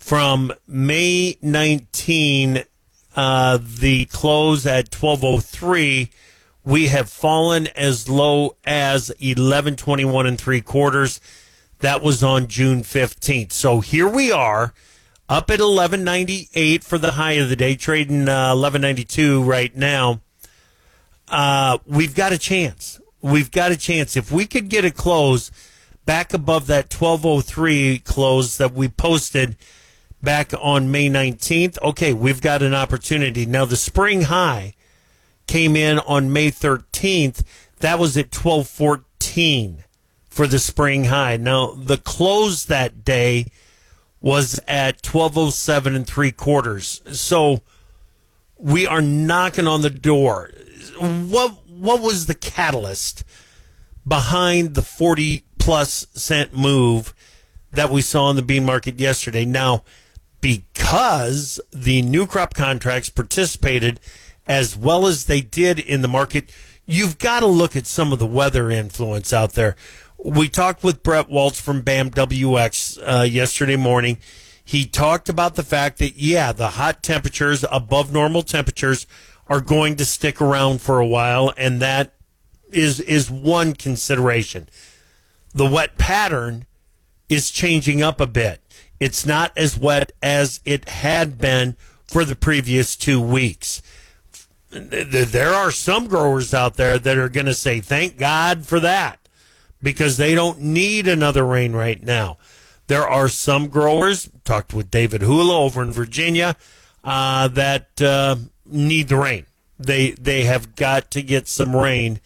from May 19, the close at 12:03, we have fallen as low as 11.21 and 3/4. That was on June 15th. So here we are, up at 11.98 for the high of the day, trading 11.92 right now. We've got a chance. We've got a chance. If we could get a close back above that 12:03 close that we posted back on May 19th, okay, we've got an opportunity. Now, the spring high came in on May 13th. That was at 12.14 for the spring high. Now, the close that day was at 12.07 and 3/4. So we are knocking on the door. What was the catalyst behind the 40-plus cent move that we saw in the bean market yesterday? Now, because the new crop contracts participated as well as they did in the market, you've got to look at some of the weather influence out there. We talked with Brett Waltz from BAM-WX yesterday morning. He talked about the fact that, the hot temperatures, above normal temperatures, are going to stick around for a while, and that is one consideration. The wet pattern is changing up a bit. It's not as wet as it had been for the previous 2 weeks. There are some growers out there that are going to say, thank God for that, because they don't need another rain right now. There are some growers, talked with David Hula over in Virginia, that need the rain. They have got to get some rain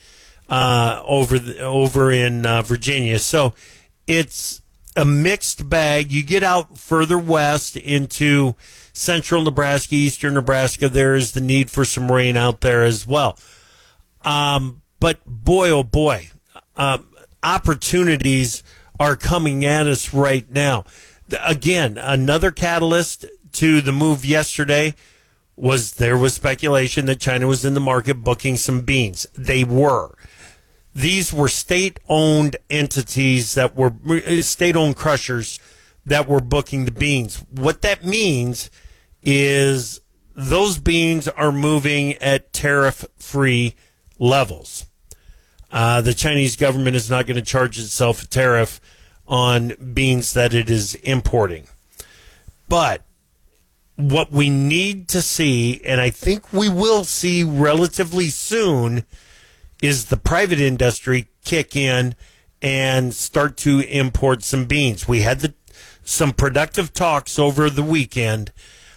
over in Virginia. So it's a mixed bag. You get out further west into central Nebraska, eastern Nebraska, there is the need for some rain out there as well. But boy, oh boy, opportunities are coming at us right now. Again, another catalyst to the move yesterday was there was speculation that China was in the market booking some beans. They were. These were state-owned entities that were state-owned crushers that were booking the beans. What that means is those beans are moving at tariff-free levels. The Chinese government is not going to charge itself a tariff on beans that it is importing. But what we need to see, and I think we will see relatively soon, is the private industry kick in and start to import some beans. We had some productive talks over the weekend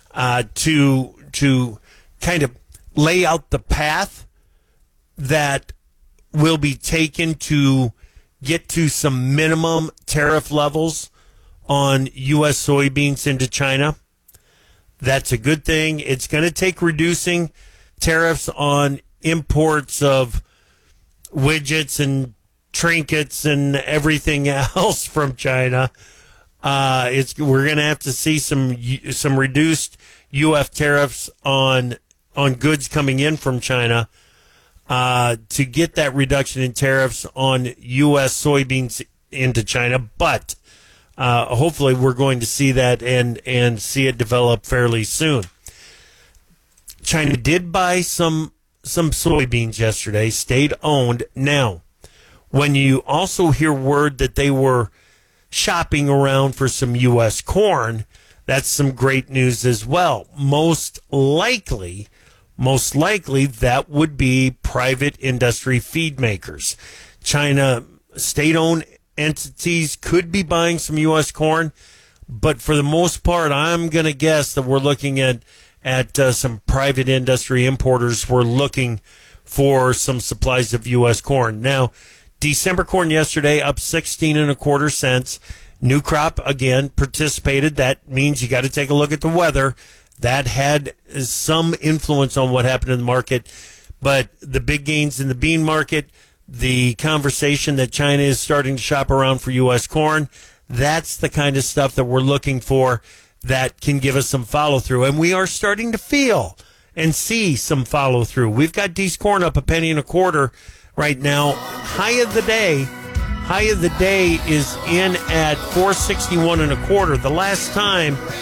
to kind of lay out the path that will be taken to get to some minimum tariff levels on U.S. soybeans into China. That's a good thing. It's going to take reducing tariffs on imports of widgets and trinkets and everything else from China. We're going to have to see some reduced UF tariffs on goods coming in from China to get that reduction in tariffs on U.S. soybeans into China. But hopefully we're going to see that and see it develop fairly soon. China did buy some soybeans yesterday, state-owned. Now, when you also hear word that they were shopping around for some U.S. corn, that's some great news as well. Most likely, that would be private industry feed makers. China state-owned entities could be buying some U.S. corn, but for the most part, I'm going to guess that we're looking at some private industry importers who are looking for some supplies of U.S. corn. Now, December corn yesterday up 16.25 cents. New crop, again, participated. That means you got to take a look at the weather. That had some influence on what happened in the market. But the big gains in the bean market, the conversation that China is starting to shop around for U.S. corn, that's the kind of stuff that we're looking for that can give us some follow-through. And we are starting to feel and see some follow-through. We've got D's corn up 1.25 right now. High of the day is in at 461.25. The last time